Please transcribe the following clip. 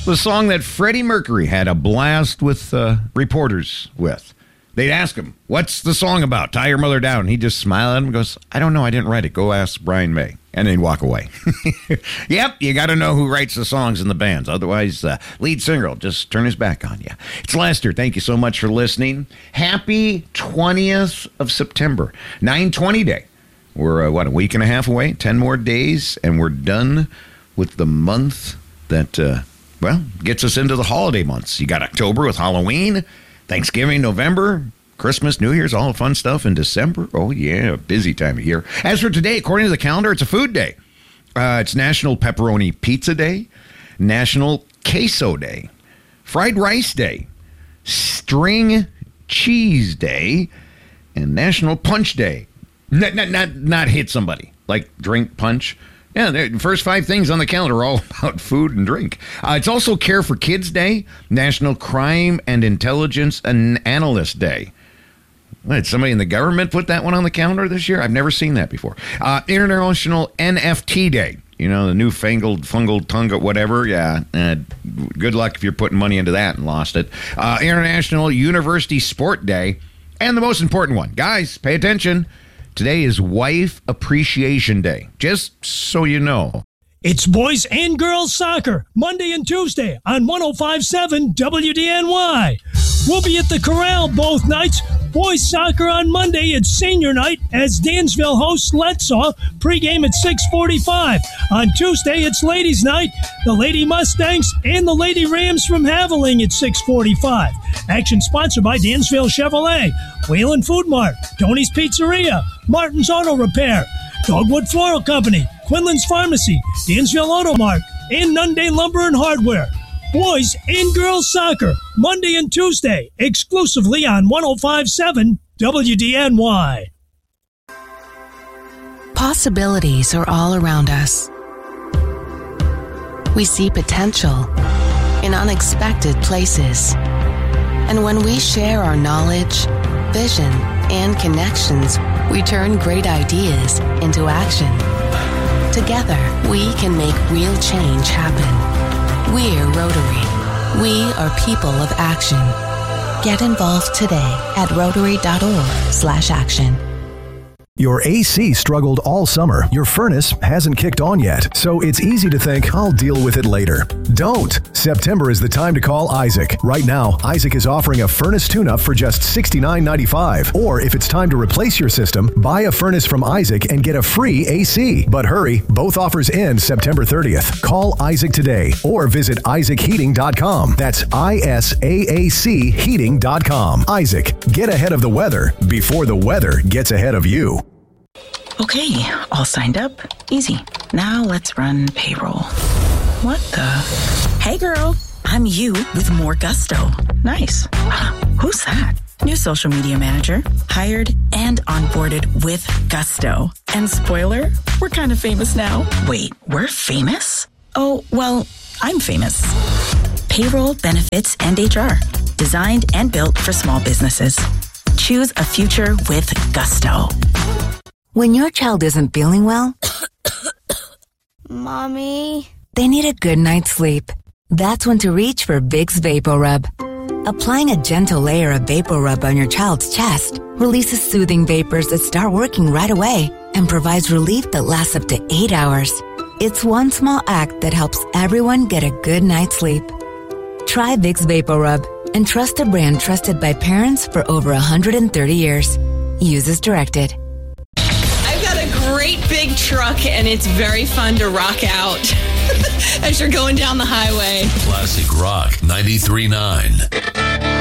The song that Freddie Mercury had a blast with reporters with. They'd ask him, what's the song about? Tie Your Mother Down. He'd just smile at them and goes, I don't know. I didn't write it. Go ask Brian May. And they'd walk away. Yep, you got to know who writes the songs in the bands. Otherwise, lead singer will just turn his back on you. It's Lester. Thank you so much for listening. Happy 20th of September, 9/20 day. We're, a week and a half away, 10 more days, and we're done with the month that, gets us into the holiday months. You got October with Halloween, Thanksgiving, November, Christmas, New Year's, all the fun stuff in December. Oh, yeah, busy time of year. As for today, according to the calendar, it's a food day. It's National Pepperoni Pizza Day, National Queso Day, Fried Rice Day, String Cheese Day, and National Punch Day. Not hit somebody, like drink punch. Yeah, the first 5 things on the calendar are all about food and drink. It's also Care for Kids Day, National Crime and Intelligence Analyst Day. Did somebody in the government put that one on the calendar this year? I've never seen that before. International NFT Day. You know, the newfangled fungal tunga, whatever. Yeah, good luck if you're putting money into that and lost it. International University Sport Day. And the most important one. Guys, pay attention. Today is Wife Appreciation Day, just so you know. It's boys and girls soccer, Monday and Tuesday on 105.7 WDNY. We'll be at the Corral both nights. Boys soccer on Monday. It's senior night as Dansville hosts Letsaw. Pregame at 6:45. On Tuesday, it's ladies' night. The Lady Mustangs and the Lady Rams from Haveling at 6:45. Action sponsored by Dansville Chevrolet, Whalen Food Mart, Tony's Pizzeria, Martin's Auto Repair, Dogwood Floral Company, Quinlan's Pharmacy, Dansville Auto Mart, and Nunday Lumber and Hardware. Boys and girls soccer, Monday and Tuesday, exclusively on 105.7 WDNY. Possibilities are all around us. We see potential in unexpected places. And when we share our knowledge, vision, and connections, we turn great ideas into action. Together, we can make real change happen. We're Rotary. We are people of action. Get involved today at Rotary.org/action. Your AC struggled all summer. Your furnace hasn't kicked on yet, so it's easy to think, I'll deal with it later. Don't! September is the time to call Isaac. Right now, Isaac is offering a furnace tune-up for just $69.95. Or if it's time to replace your system, buy a furnace from Isaac and get a free AC. But hurry, both offers end September 30th. Call Isaac today or visit IsaacHeating.com. That's ISAAC Heating.com. Isaac, get ahead of the weather before the weather gets ahead of you. Okay, all signed up. Easy. Now let's run payroll. What the? Hey girl, I'm you with more gusto. Nice. Who's that? New social media manager. Hired and onboarded with gusto. And spoiler, we're kind of famous now. Wait, we're famous? Oh, well, I'm famous. Payroll, benefits, and HR. Designed and built for small businesses. Choose a future with gusto. When your child isn't feeling well, Mommy, they need a good night's sleep. That's when to reach for Vicks VapoRub. Applying a gentle layer of VapoRub on your child's chest releases soothing vapors that start working right away and provides relief that lasts up to 8 hours. It's one small act that helps everyone get a good night's sleep. Try Vicks VapoRub and trust a brand trusted by parents for over 130 years. Use as directed. Great big truck, and it's very fun to rock out as you're going down the highway. Classic Rock 93.9.